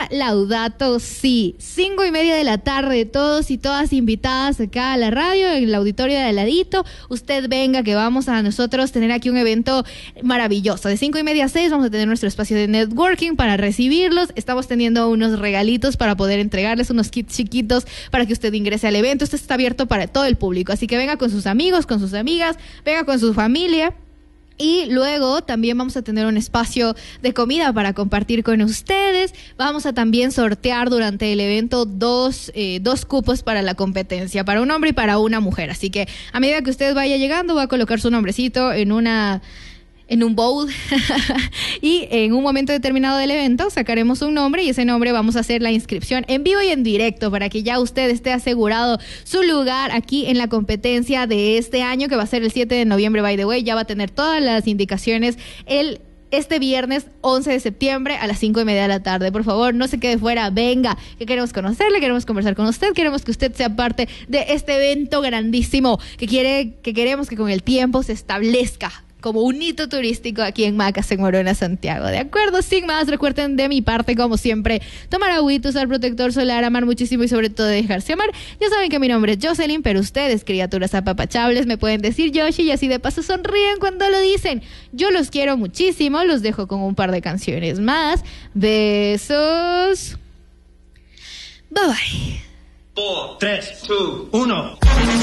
Laudato Si. 5:30 de la tarde, todos y todas invitadas acá a la radio, en el auditorio de al ladito. Usted venga, que vamos a nosotros tener aquí un evento maravilloso. De 5:30 a 6 vamos a tener nuestro espacio de networking para recibirlos. Estamos teniendo unos regalitos para poder entregarles, unos kits chiquitos para que usted ingrese al evento. Esto está abierto para todo el público, así que venga con sus amigos, con sus amigas, venga con su familia. Y luego también vamos a tener un espacio de comida para compartir con ustedes. Vamos a también sortear durante el evento dos cupos para la competencia, para un hombre y para una mujer. Así que a medida que usted vaya llegando, va a colocar su nombrecito en un bowl y en un momento determinado del evento sacaremos un nombre y ese nombre vamos a hacer la inscripción en vivo y en directo para que ya usted esté asegurado su lugar aquí en la competencia de este año, que va a ser el 7 de noviembre, by the way. Ya va a tener todas las indicaciones este viernes 11 de septiembre a las 5:30 de la tarde. Por favor, no se quede fuera, venga, que queremos conocerle, queremos conversar con usted, queremos que usted sea parte de este evento grandísimo que queremos que con el tiempo se establezca como un hito turístico aquí en Macas, en Morona, Santiago. ¿De acuerdo? Sin más, recuerden de mi parte, como siempre, tomar agüita, usar protector solar, amar muchísimo y sobre todo dejarse amar. Ya saben que mi nombre es Jocelyn, pero ustedes, criaturas apapachables, me pueden decir Yoshi y así de paso sonríen cuando lo dicen. Yo los quiero muchísimo, los dejo con un par de canciones más. Besos. Bye bye. 4, 3, 2, 1.